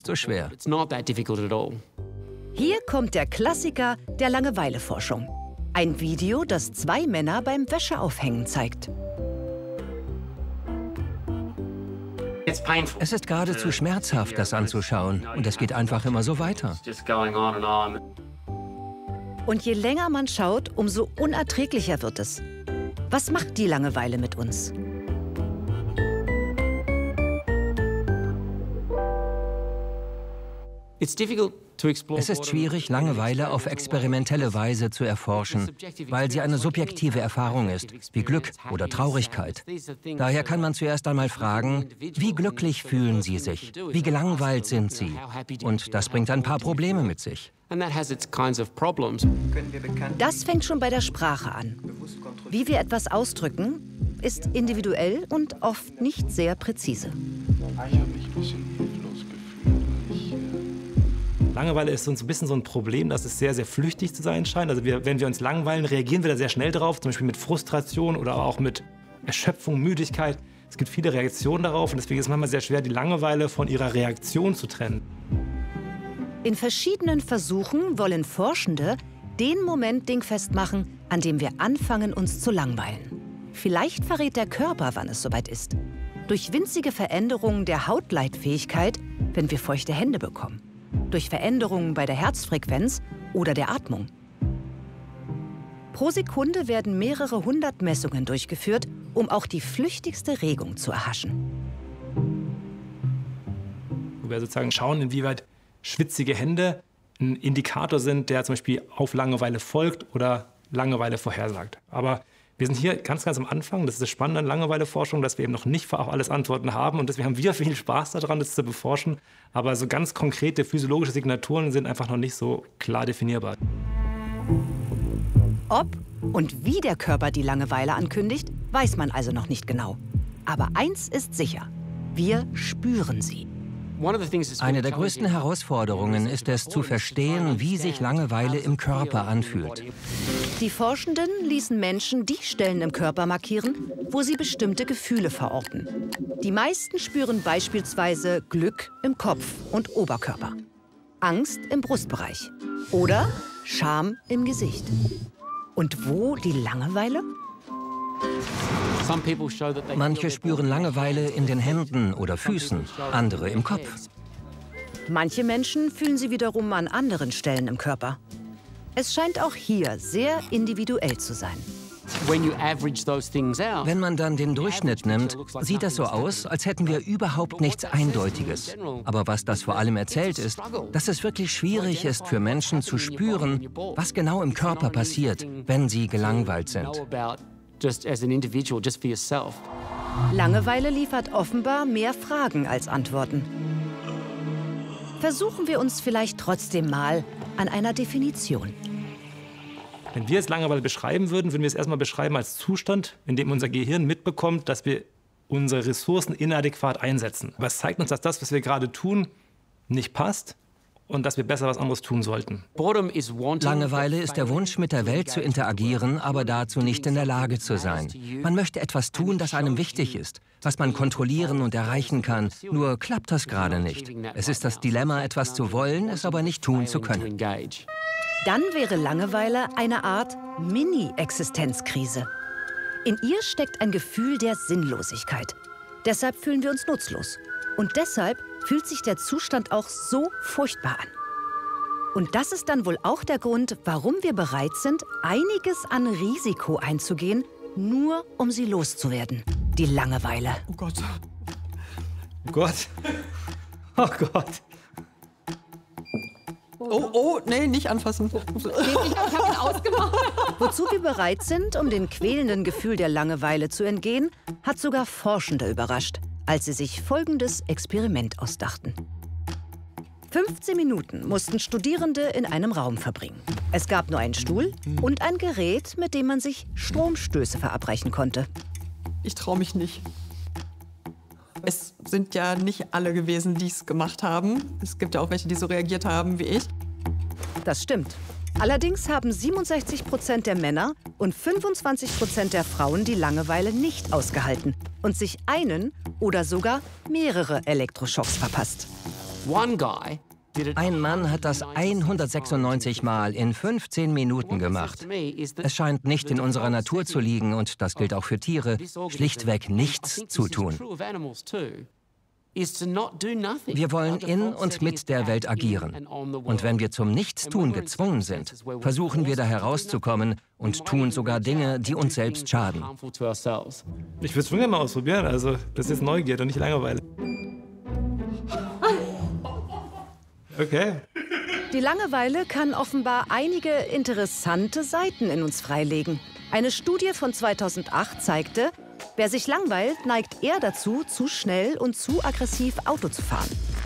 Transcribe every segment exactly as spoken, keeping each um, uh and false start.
so schwer. It's not that difficult at all. Hier kommt der Klassiker der Langeweileforschung. Ein Video, das zwei Männer beim Wäscheaufhängen zeigt. Es ist geradezu schmerzhaft, das anzuschauen. Und es geht einfach immer so weiter. Und je länger man schaut, umso unerträglicher wird es. Was macht die Langeweile mit uns? Es ist schwierig, Langeweile auf experimentelle Weise zu erforschen, weil sie eine subjektive Erfahrung ist, wie Glück oder Traurigkeit. Daher kann man zuerst einmal fragen, wie glücklich fühlen Sie sich? Wie gelangweilt sind Sie? Und das bringt ein paar Probleme mit sich. Das fängt schon bei der Sprache an. Wie wir etwas ausdrücken, ist individuell und oft nicht sehr präzise. Langeweile ist uns ein bisschen so ein Problem, dass es sehr, sehr flüchtig zu sein scheint. Also wir, wenn wir uns langweilen, reagieren wir da sehr schnell drauf, zum Beispiel mit Frustration oder auch mit Erschöpfung, Müdigkeit. Es gibt viele Reaktionen darauf und deswegen ist es manchmal sehr schwer, die Langeweile von ihrer Reaktion zu trennen. In verschiedenen Versuchen wollen Forschende den Moment dingfest machen, an dem wir anfangen, uns zu langweilen. Vielleicht verrät der Körper, wann es soweit ist. Durch winzige Veränderungen der Hautleitfähigkeit, wenn wir feuchte Hände bekommen. Durch Veränderungen bei der Herzfrequenz oder der Atmung. Pro Sekunde werden mehrere hundert Messungen durchgeführt, um auch die flüchtigste Regung zu erhaschen. Wo wir sozusagen schauen, inwieweit schwitzige Hände ein Indikator sind, der zum Beispiel auf Langeweile folgt oder Langeweile vorhersagt. Aber wir sind hier ganz, ganz am Anfang. Das ist das Spannende an Langeweileforschung, dass wir eben noch nicht auf alles Antworten haben. Und deswegen haben wir viel Spaß daran, das zu beforschen. Aber so ganz konkrete physiologische Signaturen sind einfach noch nicht so klar definierbar. Ob und wie der Körper die Langeweile ankündigt, weiß man also noch nicht genau. Aber eins ist sicher: Wir spüren sie. Eine der größten Herausforderungen ist es, zu verstehen, wie sich Langeweile im Körper anfühlt. Die Forschenden ließen Menschen die Stellen im Körper markieren, wo sie bestimmte Gefühle verorten. Die meisten spüren beispielsweise Glück im Kopf und Oberkörper, Angst im Brustbereich oder Scham im Gesicht. Und wo die Langeweile? Manche spüren Langeweile in den Händen oder Füßen, andere im Kopf. Manche Menschen fühlen sie wiederum an anderen Stellen im Körper. Es scheint auch hier sehr individuell zu sein. Wenn man dann den Durchschnitt nimmt, sieht es so aus, als hätten wir überhaupt nichts Eindeutiges. Aber was das vor allem erzählt, ist, dass es wirklich schwierig ist für Menschen zu spüren, was genau im Körper passiert, wenn sie gelangweilt sind. Langeweile liefert offenbar mehr Fragen als Antworten. Versuchen wir uns vielleicht trotzdem mal an einer Definition. Wenn wir jetzt Langeweile beschreiben würden, würden wir es erstmal beschreiben als Zustand, in dem unser Gehirn mitbekommt, dass wir unsere Ressourcen inadäquat einsetzen. Aber es zeigt uns, dass das, was wir gerade tun, nicht passt und dass wir besser was anderes tun sollten. Langeweile ist der Wunsch, mit der Welt zu interagieren, aber dazu nicht in der Lage zu sein. Man möchte etwas tun, das einem wichtig ist, was man kontrollieren und erreichen kann, nur klappt das gerade nicht. Es ist das Dilemma, etwas zu wollen, es aber nicht tun zu können. Dann wäre Langeweile eine Art Mini-Existenzkrise. In ihr steckt ein Gefühl der Sinnlosigkeit. Deshalb fühlen wir uns nutzlos. Und deshalb fühlt sich der Zustand auch so furchtbar an. Und das ist dann wohl auch der Grund, warum wir bereit sind, einiges an Risiko einzugehen, nur um sie loszuwerden. Die Langeweile. Oh Gott. Oh Gott. Oh Gott. Oh, oh, nee, nicht anfassen. Ich hab ihn ausgemacht. Wozu wir bereit sind, um dem quälenden Gefühl der Langeweile zu entgehen, hat sogar Forschende überrascht, als sie sich folgendes Experiment ausdachten. fünfzehn Minuten mussten Studierende in einem Raum verbringen. Es gab nur einen Stuhl und ein Gerät, mit dem man sich Stromstöße verabreichen konnte. Ich traue mich nicht. Es sind ja nicht alle gewesen, die es gemacht haben. Es gibt ja auch welche, die so reagiert haben wie ich. Das stimmt. Allerdings haben siebenundsechzig Prozent der Männer und fünfundzwanzig Prozent der Frauen die Langeweile nicht ausgehalten und sich einen oder sogar mehrere Elektroschocks verpasst. Ein Mann hat das hundertsechsundneunzig Mal in fünfzehn Minuten gemacht. Es scheint nicht in unserer Natur zu liegen, und das gilt auch für Tiere, schlichtweg nichts zu tun. Wir wollen in und mit der Welt agieren. Und wenn wir zum Nichtstun gezwungen sind, versuchen wir da herauszukommen und tun sogar Dinge, die uns selbst schaden. Ich würde es schon gerne mal ausprobieren, also das ist Neugierde und nicht Langeweile. Okay. Die Langeweile kann offenbar einige interessante Seiten in uns freilegen. Eine Studie von zweitausendacht zeigte, wer sich langweilt, neigt eher dazu, zu schnell und zu aggressiv Auto zu fahren.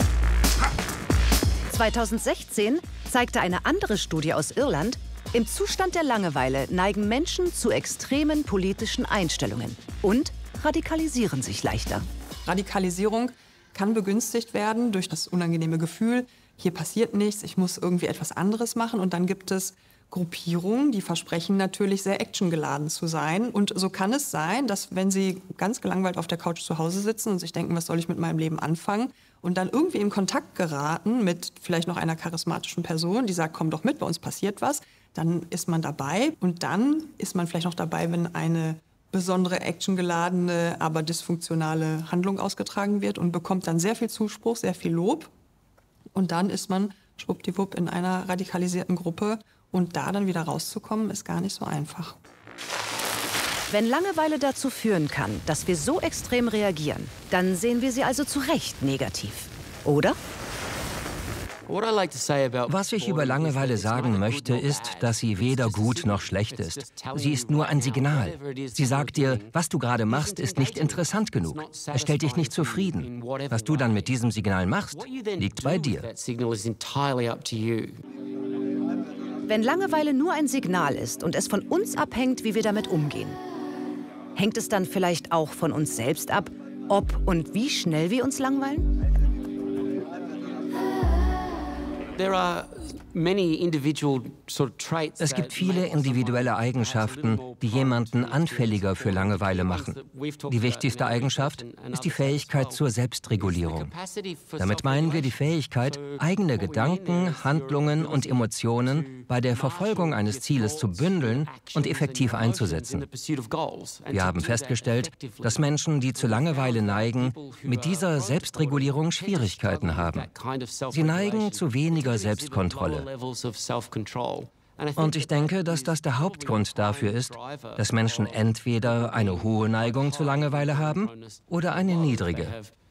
zweitausendsechzehn zeigte eine andere Studie aus Irland, im Zustand der Langeweile neigen Menschen zu extremen politischen Einstellungen und radikalisieren sich leichter. Radikalisierung kann begünstigt werden durch das unangenehme Gefühl, hier passiert nichts, ich muss irgendwie etwas anderes machen. Und dann gibt es Gruppierungen, die versprechen natürlich sehr actiongeladen zu sein. Und so kann es sein, dass wenn Sie ganz gelangweilt auf der Couch zu Hause sitzen und sich denken, was soll ich mit meinem Leben anfangen, und dann irgendwie in Kontakt geraten mit vielleicht noch einer charismatischen Person, die sagt, komm doch mit, bei uns passiert was, dann ist man dabei. Und dann ist man vielleicht noch dabei, wenn eine besondere actiongeladene, aber dysfunktionale Handlung ausgetragen wird und bekommt dann sehr viel Zuspruch, sehr viel Lob. Und dann ist man schwuppdiwupp in einer radikalisierten Gruppe. Und da dann wieder rauszukommen, ist gar nicht so einfach. Wenn Langeweile dazu führen kann, dass wir so extrem reagieren, dann sehen wir sie also zu Recht negativ, oder? Was ich über Langeweile sagen möchte, ist, dass sie weder gut noch schlecht ist. Sie ist nur ein Signal. Sie sagt dir, was du gerade machst, ist nicht interessant genug. Es stellt dich nicht zufrieden. Was du dann mit diesem Signal machst, liegt bei dir. Wenn Langeweile nur ein Signal ist und es von uns abhängt, wie wir damit umgehen, hängt es dann vielleicht auch von uns selbst ab, ob und wie schnell wir uns langweilen? Es gibt viele individuelle Eigenschaften, die jemanden anfälliger für Langeweile machen. Die wichtigste Eigenschaft ist die Fähigkeit zur Selbstregulierung. Damit meinen wir die Fähigkeit, eigene Gedanken, Handlungen und Emotionen bei der Verfolgung eines Zieles zu bündeln und effektiv einzusetzen. Wir haben festgestellt, dass Menschen, die zu Langeweile neigen, mit dieser Selbstregulierung Schwierigkeiten haben. Sie neigen zu weniger Selbstkontrolle. Und ich denke, dass das der Hauptgrund dafür ist, dass Menschen entweder eine hohe Neigung zur Langeweile haben oder eine niedrige.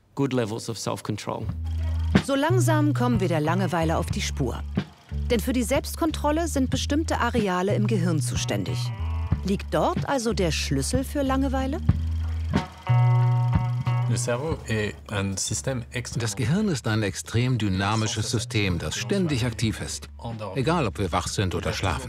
So langsam kommen wir der Langeweile auf die Spur. Denn für die Selbstkontrolle sind bestimmte Areale im Gehirn zuständig. Liegt dort also der Schlüssel für Langeweile? Das Gehirn ist ein extrem dynamisches System, das ständig aktiv ist. Egal, ob wir wach sind oder schlafen.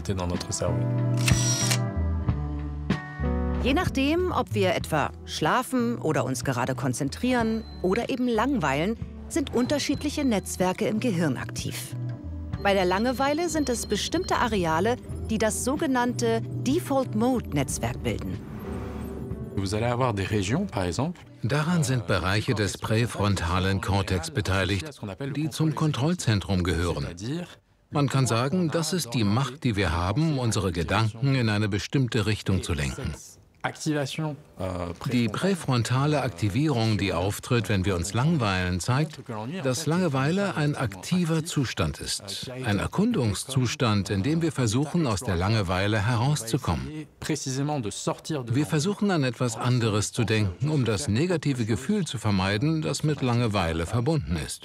Je nachdem, ob wir etwa schlafen oder uns gerade konzentrieren oder eben langweilen, sind unterschiedliche Netzwerke im Gehirn aktiv. Bei der Langeweile sind es bestimmte Areale, die das sogenannte Default-Mode-Netzwerk bilden. Daran sind Bereiche des präfrontalen Kortex beteiligt, die zum Kontrollzentrum gehören. Man kann sagen, das ist die Macht, die wir haben, unsere Gedanken in eine bestimmte Richtung zu lenken. Die präfrontale Aktivierung, die auftritt, wenn wir uns langweilen, zeigt, dass Langeweile ein aktiver Zustand ist. Ein Erkundungszustand, in dem wir versuchen, aus der Langeweile herauszukommen. Wir versuchen an etwas anderes zu denken, um das negative Gefühl zu vermeiden, das mit Langeweile verbunden ist.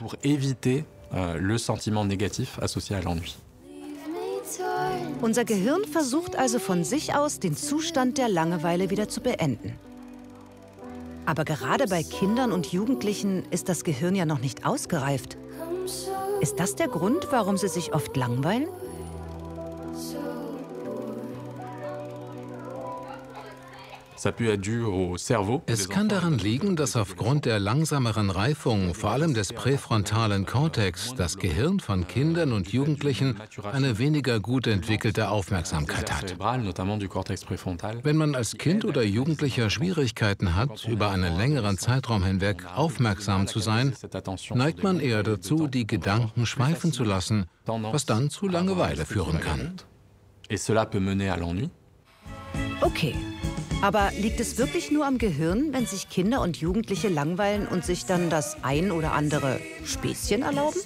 Unser Gehirn versucht also von sich aus, den Zustand der Langeweile wieder zu beenden. Aber gerade bei Kindern und Jugendlichen ist das Gehirn ja noch nicht ausgereift. Ist das der Grund, warum sie sich oft langweilen? Es kann daran liegen, dass aufgrund der langsameren Reifung, vor allem des präfrontalen Kortex, das Gehirn von Kindern und Jugendlichen eine weniger gut entwickelte Aufmerksamkeit hat. Wenn man als Kind oder Jugendlicher Schwierigkeiten hat, über einen längeren Zeitraum hinweg aufmerksam zu sein, neigt man eher dazu, die Gedanken schweifen zu lassen, was dann zu Langeweile führen kann. Okay. Aber liegt es wirklich nur am Gehirn, wenn sich Kinder und Jugendliche langweilen und sich dann das ein oder andere Späßchen erlauben?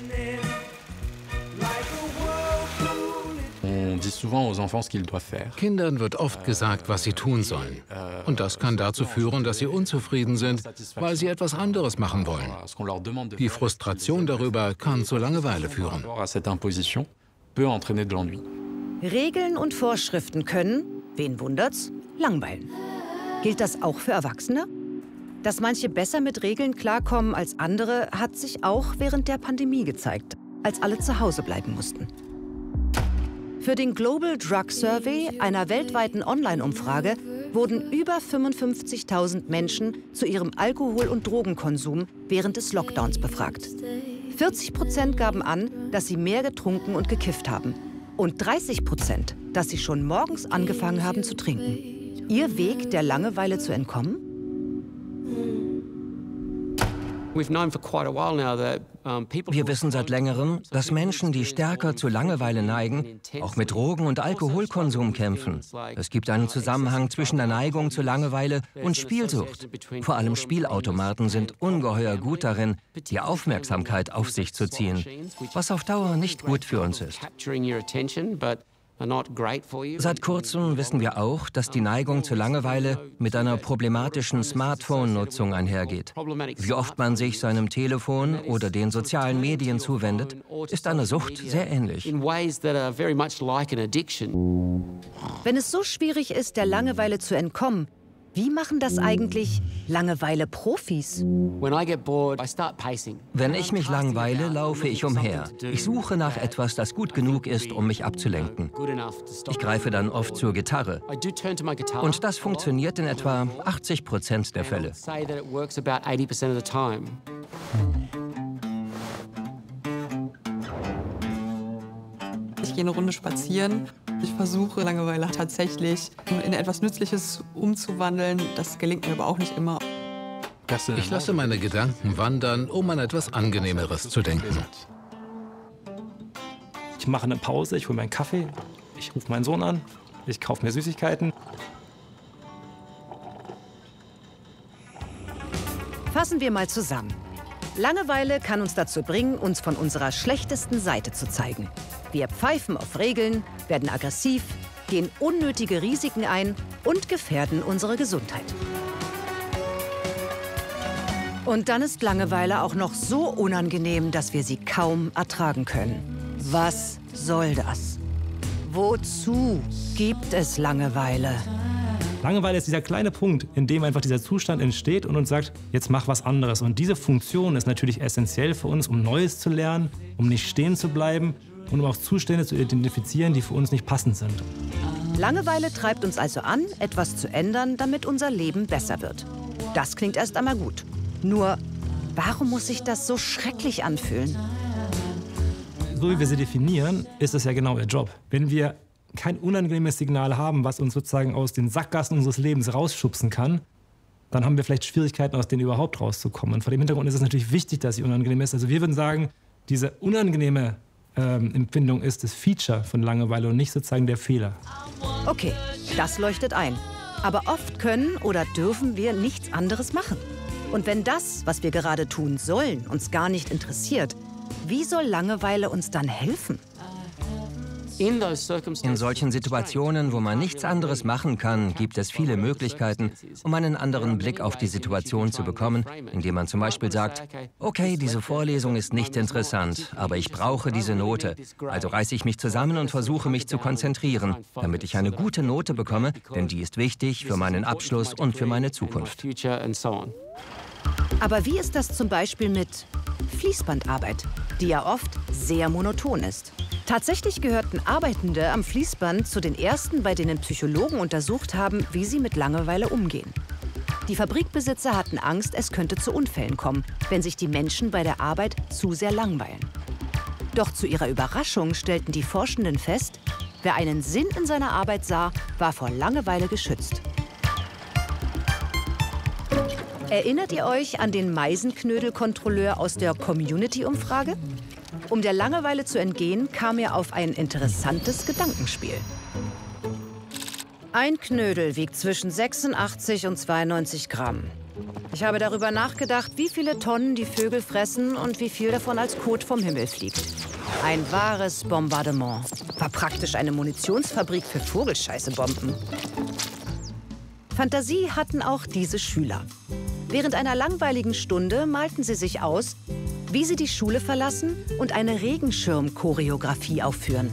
Kindern wird oft gesagt, was sie tun sollen. Und das kann dazu führen, dass sie unzufrieden sind, weil sie etwas anderes machen wollen. Die Frustration darüber kann zu Langeweile führen. Regeln und Vorschriften können, wen wundert's, langweilen. Gilt das auch für Erwachsene? Dass manche besser mit Regeln klarkommen als andere, hat sich auch während der Pandemie gezeigt, als alle zu Hause bleiben mussten. Für den Global Drug Survey, einer weltweiten Online-Umfrage, wurden über fünfundfünfzigtausend Menschen zu ihrem Alkohol- und Drogenkonsum während des Lockdowns befragt. vierzig Prozent gaben an, dass sie mehr getrunken und gekifft haben. Und dreißig Prozent, dass sie schon morgens angefangen haben zu trinken. Ihr Weg, der Langeweile zu entkommen? Wir wissen seit längerem, dass Menschen, die stärker zu Langeweile neigen, auch mit Drogen- und Alkoholkonsum kämpfen. Es gibt einen Zusammenhang zwischen der Neigung zu Langeweile und Spielsucht. Vor allem Spielautomaten sind ungeheuer gut darin, die Aufmerksamkeit auf sich zu ziehen, was auf Dauer nicht gut für uns ist. Seit kurzem wissen wir auch, dass die Neigung zur Langeweile mit einer problematischen Smartphone-Nutzung einhergeht. Wie oft man sich seinem Telefon oder den sozialen Medien zuwendet, ist einer Sucht sehr ähnlich. Wenn es so schwierig ist, der Langeweile zu entkommen, wie machen das eigentlich Langeweile-Profis? Wenn ich mich langweile, laufe ich umher. Ich suche nach etwas, das gut genug ist, um mich abzulenken. Ich greife dann oft zur Gitarre. Und das funktioniert in etwa achtzig Prozent der Fälle. Ich gehe eine Runde spazieren. Ich versuche, Langeweile tatsächlich in etwas Nützliches umzuwandeln. Das gelingt mir aber auch nicht immer. Ich lasse meine Gedanken wandern, um an etwas Angenehmeres zu denken. Ich mache eine Pause, ich hole mir einen Kaffee, ich rufe meinen Sohn an, ich kaufe mir Süßigkeiten. Fassen wir mal zusammen. Langeweile kann uns dazu bringen, uns von unserer schlechtesten Seite zu zeigen. Wir pfeifen auf Regeln, werden aggressiv, gehen unnötige Risiken ein und gefährden unsere Gesundheit. Und dann ist Langeweile auch noch so unangenehm, dass wir sie kaum ertragen können. Was soll das? Wozu gibt es Langeweile? Langeweile ist dieser kleine Punkt, in dem einfach dieser Zustand entsteht und uns sagt, jetzt mach was anderes. Und diese Funktion ist natürlich essentiell für uns, um Neues zu lernen, um nicht stehen zu bleiben und um auch Zustände zu identifizieren, die für uns nicht passend sind. Langeweile treibt uns also an, etwas zu ändern, damit unser Leben besser wird. Das klingt erst einmal gut. Nur, warum muss sich das so schrecklich anfühlen? So wie wir sie definieren, ist das ja genau ihr Job. Wenn wir kein unangenehmes Signal haben, was uns sozusagen aus den Sackgassen unseres Lebens rausschubsen kann, dann haben wir vielleicht Schwierigkeiten, aus denen überhaupt rauszukommen. Und vor dem Hintergrund ist es natürlich wichtig, dass sie unangenehm ist. Also wir würden sagen, diese unangenehme ähm, Empfindung ist das Feature von Langeweile und nicht sozusagen der Fehler. Okay, das leuchtet ein. Aber oft können oder dürfen wir nichts anderes machen. Und wenn das, was wir gerade tun sollen, uns gar nicht interessiert, wie soll Langeweile uns dann helfen? In solchen Situationen, wo man nichts anderes machen kann, gibt es viele Möglichkeiten, um einen anderen Blick auf die Situation zu bekommen, indem man zum Beispiel sagt, okay, diese Vorlesung ist nicht interessant, aber ich brauche diese Note. Also reiße ich mich zusammen und versuche mich zu konzentrieren, damit ich eine gute Note bekomme, denn die ist wichtig für meinen Abschluss und für meine Zukunft. Aber wie ist das zum Beispiel mit Fließbandarbeit, die ja oft sehr monoton ist? Tatsächlich gehörten Arbeitende am Fließband zu den ersten, bei denen Psychologen untersucht haben, wie sie mit Langeweile umgehen. Die Fabrikbesitzer hatten Angst, es könnte zu Unfällen kommen, wenn sich die Menschen bei der Arbeit zu sehr langweilen. Doch zu ihrer Überraschung stellten die Forschenden fest, wer einen Sinn in seiner Arbeit sah, war vor Langeweile geschützt. Erinnert ihr euch an den Meisenknödel-Kontrolleur aus der Community-Umfrage? Um der Langeweile zu entgehen, kam er auf ein interessantes Gedankenspiel. Ein Knödel wiegt zwischen sechsundachtzig und zweiundneunzig Gramm. Ich habe darüber nachgedacht, wie viele Tonnen die Vögel fressen und wie viel davon als Kot vom Himmel fliegt. Ein wahres Bombardement. War praktisch eine Munitionsfabrik für Vogelscheißebomben. Fantasie hatten auch diese Schüler. Während einer langweiligen Stunde malten sie sich aus, wie sie die Schule verlassen und eine Regenschirm-Choreografie aufführen.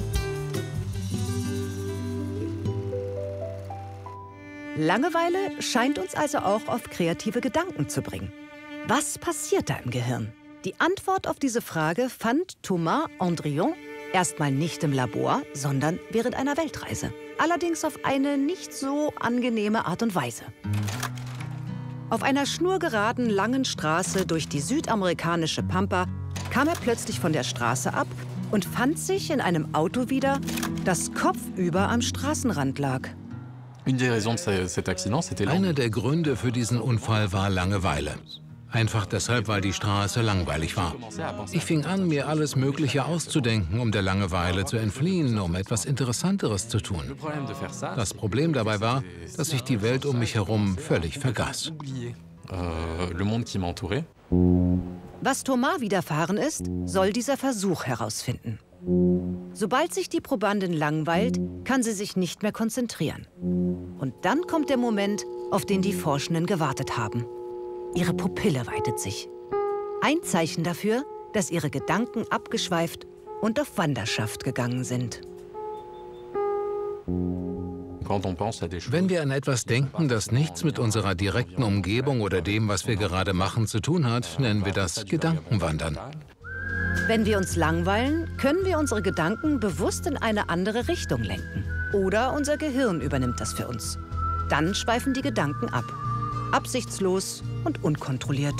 Langeweile scheint uns also auch auf kreative Gedanken zu bringen. Was passiert da im Gehirn? Die Antwort auf diese Frage fand Thomas Andrion erstmal nicht im Labor, sondern während einer Weltreise. Allerdings auf eine nicht so angenehme Art und Weise. Auf einer schnurgeraden, langen Straße durch die südamerikanische Pampa kam er plötzlich von der Straße ab und fand sich in einem Auto wieder, das kopfüber am Straßenrand lag. Einer der Gründe für diesen Unfall war Langeweile. Einfach deshalb, weil die Straße langweilig war. Ich fing an, mir alles Mögliche auszudenken, um der Langeweile zu entfliehen, um etwas Interessanteres zu tun. Das Problem dabei war, dass ich die Welt um mich herum völlig vergaß. Was Thomas widerfahren ist, soll dieser Versuch herausfinden. Sobald sich die Probandin langweilt, kann sie sich nicht mehr konzentrieren. Und dann kommt der Moment, auf den die Forschenden gewartet haben. Ihre Pupille weitet sich. Ein Zeichen dafür, dass ihre Gedanken abgeschweift und auf Wanderschaft gegangen sind. Wenn wir an etwas denken, das nichts mit unserer direkten Umgebung oder dem, was wir gerade machen, zu tun hat, nennen wir das Gedankenwandern. Wenn wir uns langweilen, können wir unsere Gedanken bewusst in eine andere Richtung lenken. Oder unser Gehirn übernimmt das für uns. Dann schweifen die Gedanken ab. Absichtslos und unkontrolliert.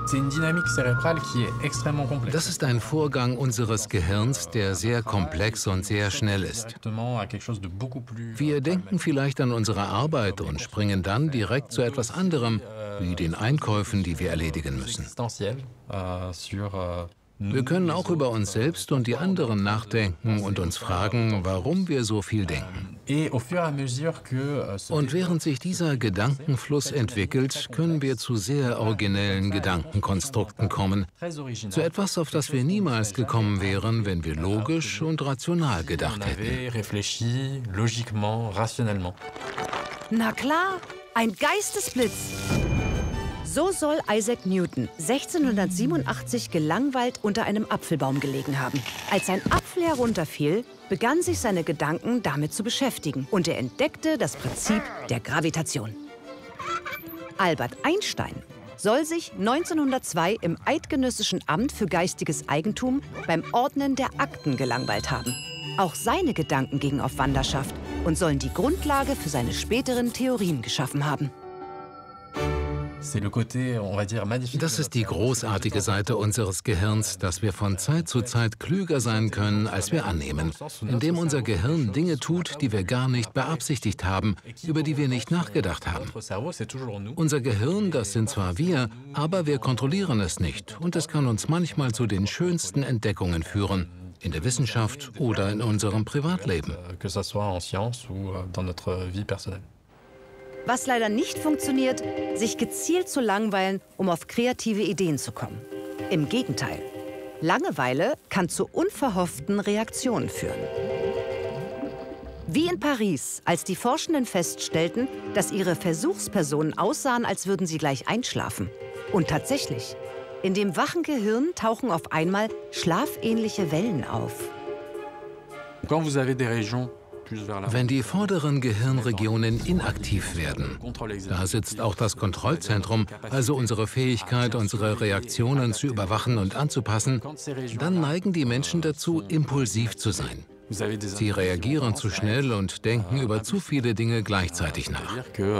Das ist ein Vorgang unseres Gehirns, der sehr komplex und sehr schnell ist. Wir denken vielleicht an unsere Arbeit und springen dann direkt zu etwas anderem, wie den Einkäufen, die wir erledigen müssen. Wir können auch über uns selbst und die anderen nachdenken und uns fragen, warum wir so viel denken. Und während sich dieser Gedankenfluss entwickelt, können wir zu sehr originellen Gedankenkonstrukten kommen. Zu etwas, auf das wir niemals gekommen wären, wenn wir logisch und rational gedacht hätten. Na klar, ein Geistesblitz! So soll Isaac Newton sechzehnhundertsiebenundachtzig gelangweilt unter einem Apfelbaum gelegen haben. Als ein Apfel herunterfiel, begannen sich seine Gedanken damit zu beschäftigen und er entdeckte das Prinzip der Gravitation. Albert Einstein soll sich neunzehnhundertzwei im Eidgenössischen Amt für geistiges Eigentum beim Ordnen der Akten gelangweilt haben. Auch seine Gedanken gingen auf Wanderschaft und sollen die Grundlage für seine späteren Theorien geschaffen haben. Das ist die großartige Seite unseres Gehirns, dass wir von Zeit zu Zeit klüger sein können, als wir annehmen, indem unser Gehirn Dinge tut, die wir gar nicht beabsichtigt haben, über die wir nicht nachgedacht haben. Unser Gehirn, das sind zwar wir, aber wir kontrollieren es nicht und es kann uns manchmal zu den schönsten Entdeckungen führen, in der Wissenschaft oder in unserem Privatleben. Was leider nicht funktioniert, sich gezielt zu langweilen, um auf kreative Ideen zu kommen. Im Gegenteil, Langeweile kann zu unverhofften Reaktionen führen. Wie in Paris, als die Forschenden feststellten, dass ihre Versuchspersonen aussahen, als würden sie gleich einschlafen. Und tatsächlich, in dem wachen Gehirn tauchen auf einmal schlafähnliche Wellen auf. Wenn die vorderen Gehirnregionen inaktiv werden, da sitzt auch das Kontrollzentrum, also unsere Fähigkeit, unsere Reaktionen zu überwachen und anzupassen, dann neigen die Menschen dazu, impulsiv zu sein. Sie reagieren zu schnell und denken über zu viele Dinge gleichzeitig nach.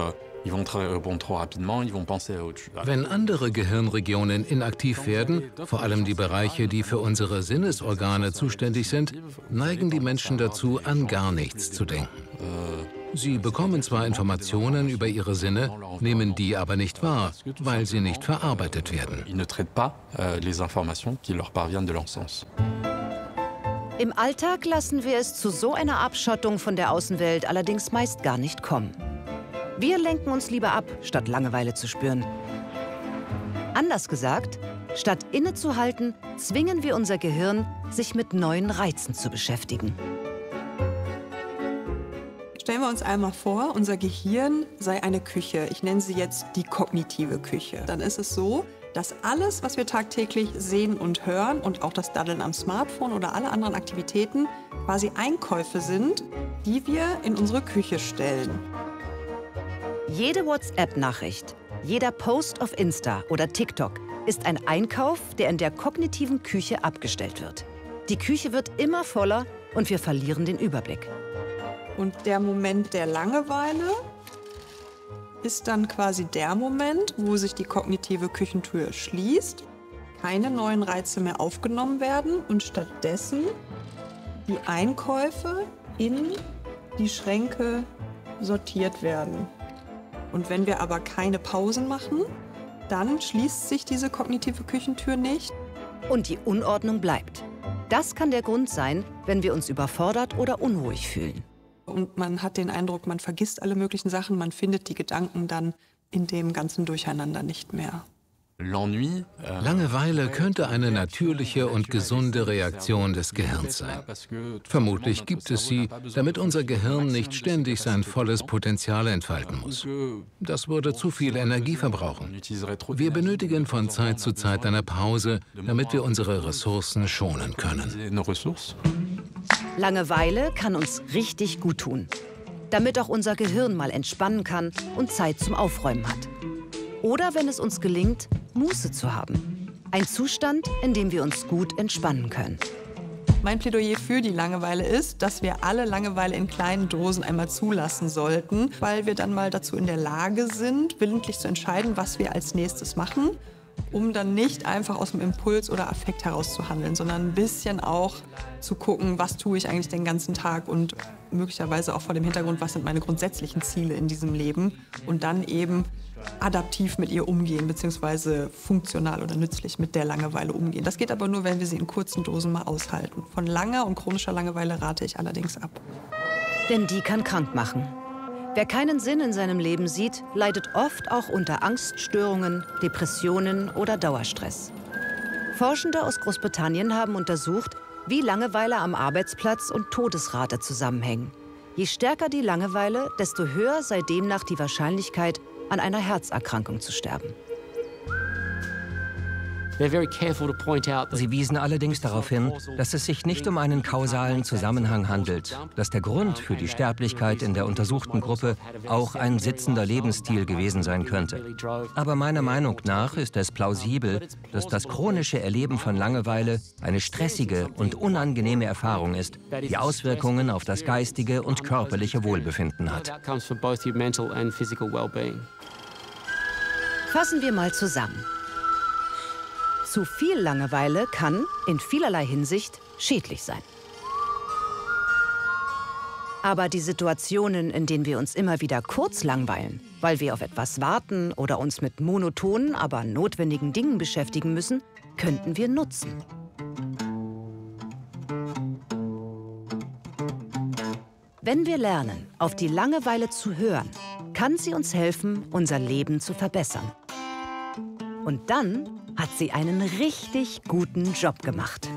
Wenn andere Gehirnregionen inaktiv werden, vor allem die Bereiche, die für unsere Sinnesorgane zuständig sind, neigen die Menschen dazu, an gar nichts zu denken. Sie bekommen zwar Informationen über ihre Sinne, nehmen die aber nicht wahr, weil sie nicht verarbeitet werden. Im Alltag lassen wir es zu so einer Abschottung von der Außenwelt allerdings meist gar nicht kommen. Wir lenken uns lieber ab, statt Langeweile zu spüren. Anders gesagt, statt innezuhalten, zwingen wir unser Gehirn, sich mit neuen Reizen zu beschäftigen. Stellen wir uns einmal vor, unser Gehirn sei eine Küche. Ich nenne sie jetzt die kognitive Küche. Dann ist es so, dass alles, was wir tagtäglich sehen und hören und auch das Daddeln am Smartphone oder alle anderen Aktivitäten quasi Einkäufe sind, die wir in unsere Küche stellen. Jede WhatsApp-Nachricht, jeder Post auf Insta oder TikTok ist ein Einkauf, der in der kognitiven Küche abgestellt wird. Die Küche wird immer voller und wir verlieren den Überblick. Und der Moment der Langeweile ist dann quasi der Moment, wo sich die kognitive Küchentür schließt, keine neuen Reize mehr aufgenommen werden und stattdessen die Einkäufe in die Schränke sortiert werden. Und wenn wir aber keine Pausen machen, dann schließt sich diese kognitive Küchentür nicht. Und die Unordnung bleibt. Das kann der Grund sein, wenn wir uns überfordert oder unruhig fühlen. Und man hat den Eindruck, man vergisst alle möglichen Sachen, man findet die Gedanken dann in dem ganzen Durcheinander nicht mehr. Langeweile könnte eine natürliche und gesunde Reaktion des Gehirns sein. Vermutlich gibt es sie, damit unser Gehirn nicht ständig sein volles Potenzial entfalten muss. Das würde zu viel Energie verbrauchen. Wir benötigen von Zeit zu Zeit eine Pause, damit wir unsere Ressourcen schonen können. Langeweile kann uns richtig gut tun, damit auch unser Gehirn mal entspannen kann und Zeit zum Aufräumen hat. Oder wenn es uns gelingt, Muße zu haben. Ein Zustand, in dem wir uns gut entspannen können. Mein Plädoyer für die Langeweile ist, dass wir alle Langeweile in kleinen Dosen einmal zulassen sollten, weil wir dann mal dazu in der Lage sind, willentlich zu entscheiden, was wir als nächstes machen, um dann nicht einfach aus dem Impuls oder Affekt heraus zu handeln, sondern ein bisschen auch zu gucken, was tue ich eigentlich den ganzen Tag und möglicherweise auch vor dem Hintergrund, was sind meine grundsätzlichen Ziele in diesem Leben und dann eben adaptiv mit ihr umgehen, beziehungsweise funktional oder nützlich mit der Langeweile umgehen. Das geht aber nur, wenn wir sie in kurzen Dosen mal aushalten. Von langer und chronischer Langeweile rate ich allerdings ab. Denn die kann krank machen. Wer keinen Sinn in seinem Leben sieht, leidet oft auch unter Angststörungen, Depressionen oder Dauerstress. Forschende aus Großbritannien haben untersucht, wie Langeweile am Arbeitsplatz und Todesrate zusammenhängen. Je stärker die Langeweile, desto höher sei demnach die Wahrscheinlichkeit, an einer Herzerkrankung zu sterben. Sie wiesen allerdings darauf hin, dass es sich nicht um einen kausalen Zusammenhang handelt, dass der Grund für die Sterblichkeit in der untersuchten Gruppe auch ein sitzender Lebensstil gewesen sein könnte. Aber meiner Meinung nach ist es plausibel, dass das chronische Erleben von Langeweile eine stressige und unangenehme Erfahrung ist, die Auswirkungen auf das geistige und körperliche Wohlbefinden hat. Fassen wir mal zusammen. Zu viel Langeweile kann in vielerlei Hinsicht schädlich sein. Aber die Situationen, in denen wir uns immer wieder kurz langweilen, weil wir auf etwas warten oder uns mit monotonen, aber notwendigen Dingen beschäftigen müssen, könnten wir nutzen. Wenn wir lernen, auf die Langeweile zu hören, kann sie uns helfen, unser Leben zu verbessern. Und dann hat sie einen richtig guten Job gemacht.